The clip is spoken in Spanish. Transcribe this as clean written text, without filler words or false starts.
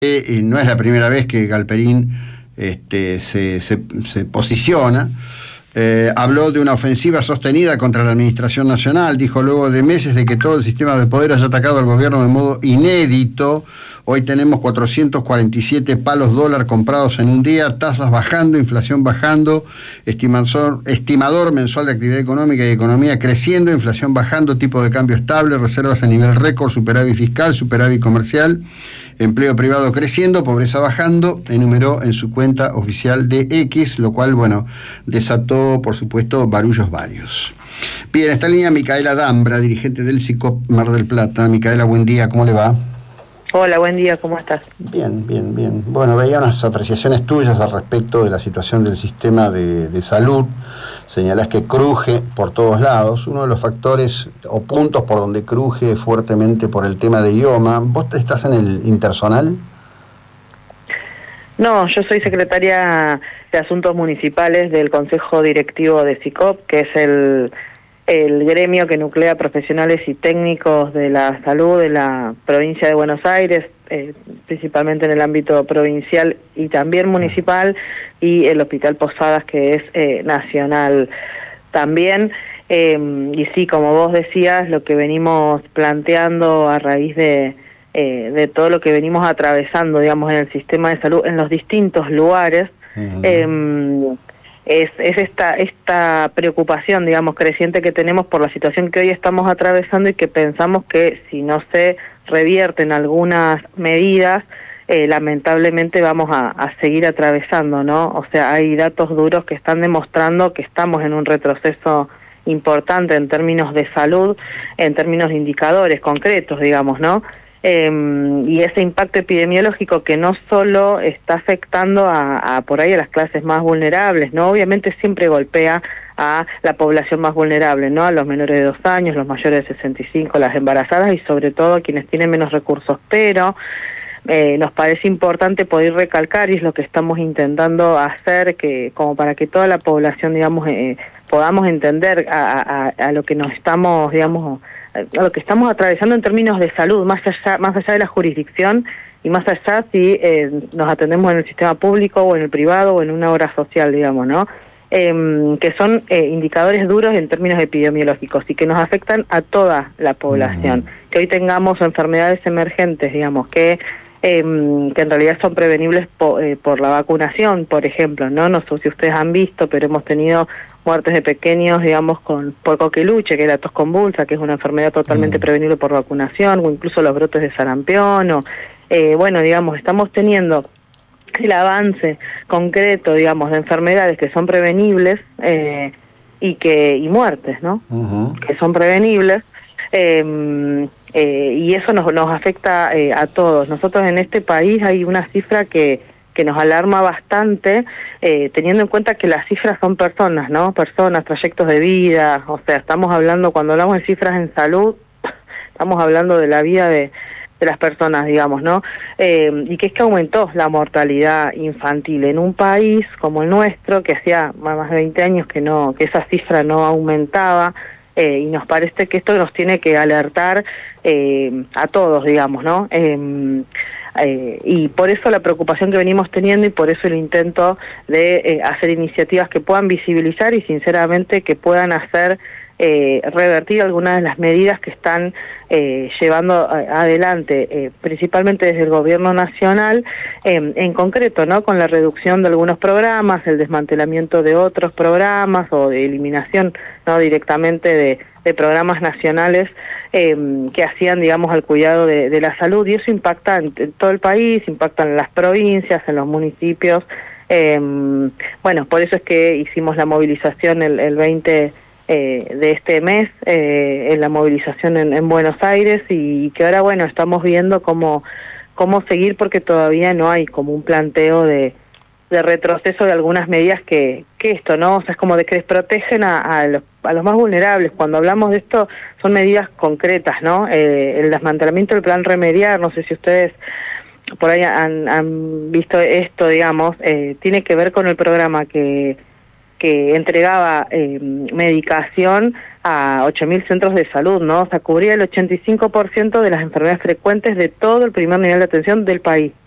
No es la primera vez que Galperín se posiciona. Habló de una ofensiva sostenida contra la Administración Nacional, dijo luego de meses de que todo el sistema de poder haya atacado al gobierno de modo inédito. Hoy tenemos 447 palos dólar comprados en un día, tasas bajando, inflación bajando, estimador mensual de actividad económica y economía creciendo, inflación bajando, tipo de cambio estable, reservas a nivel récord, superávit fiscal, superávit comercial, empleo privado creciendo, pobreza bajando, enumeró en su cuenta oficial de X, lo cual, desató, por supuesto, barullos varios. Bien, en esta línea Micaela Dambra, dirigente del SICOP Mar del Plata. Micaela, buen día, ¿cómo le va? Hola, buen día, ¿cómo estás? Bien. Veía unas apreciaciones tuyas al respecto de la situación del sistema de salud. Señalás que cruje por todos lados. Uno de los factores o puntos por donde cruje fuertemente por el tema de IOMA. ¿Vos estás en el Intersonal? No, yo soy secretaria de Asuntos Municipales del Consejo Directivo de SICOP, que es el gremio que nuclea profesionales y técnicos de la salud de la provincia de Buenos Aires, principalmente en el ámbito provincial y también municipal, y el Hospital Posadas, que es nacional también. Y sí, como vos decías, lo que venimos planteando a raíz de todo lo que venimos atravesando, digamos, en el sistema de salud en los distintos lugares, es esta preocupación, digamos, creciente que tenemos por la situación que hoy estamos atravesando y que pensamos que si no se revierten algunas medidas, lamentablemente vamos a seguir atravesando, ¿no? O sea, hay datos duros que están demostrando que estamos en un retroceso importante en términos de salud, en términos de indicadores concretos, digamos, ¿no? Y ese impacto epidemiológico que no solo está afectando a por ahí a las clases más vulnerables, ¿no? Obviamente siempre golpea a la población más vulnerable, ¿no? A los menores de 2 años, los mayores de 65, las embarazadas y sobre todo a quienes tienen menos recursos, pero nos parece importante poder recalcar, y es lo que estamos intentando hacer, que como para que toda la población, digamos, podamos entender a lo que nos estamos, digamos, a lo que estamos atravesando en términos de salud, más allá de la jurisdicción y más allá si nos atendemos en el sistema público o en el privado o en una obra social, digamos, ¿no? Que son indicadores duros en términos epidemiológicos y que nos afectan a toda la población. Que hoy tengamos enfermedades emergentes, digamos, que en realidad son prevenibles por la vacunación, por ejemplo, ¿no? No sé si ustedes han visto, pero hemos tenido muertes de pequeños, digamos, por coqueluche, que es la tos convulsa, que es una enfermedad totalmente prevenible por vacunación, o incluso los brotes de sarampión, o digamos, estamos teniendo el concreto, digamos, de enfermedades que son prevenibles y muertes, ¿no? Que son prevenibles. Y eso nos afecta a todos. Nosotros en este país hay una cifra que nos alarma bastante, teniendo en cuenta que las cifras son personas, ¿no? Personas, trayectos de vida, o sea, estamos hablando, cuando hablamos de cifras en salud, estamos hablando de la vida de las personas, digamos, ¿no? Y que es que aumentó la mortalidad infantil en un país como el nuestro, que hacía más de 20 años que esa cifra no aumentaba. Y nos parece que esto nos tiene que alertar a todos, digamos, ¿no? Y por eso la preocupación que venimos teniendo y por eso el intento de hacer iniciativas que puedan visibilizar y sinceramente que puedan hacer revertir algunas de las medidas que están llevando adelante, principalmente desde el gobierno nacional, en concreto, ¿no? Con la reducción de algunos programas, el desmantelamiento de otros programas o de eliminación, ¿no? Directamente de programas nacionales que hacían, digamos, al cuidado de la salud, y eso impacta en todo el país, impacta en las provincias, en los municipios. Por eso es que hicimos la movilización el 20 de este mes, en la movilización en Buenos Aires, y que ahora, estamos viendo cómo seguir, porque todavía no hay como un planteo de retroceso de algunas medidas que esto, ¿no? O sea, es como de que desprotegen a los más vulnerables. Cuando hablamos de esto, son medidas concretas, ¿no? El desmantelamiento del plan Remediar, no sé si ustedes por ahí han visto esto, digamos, tiene que ver con el programa que entregaba medicación a 8.000 centros de salud, ¿no? O sea, cubría el 85% de las enfermedades frecuentes de todo el primer nivel de atención del país.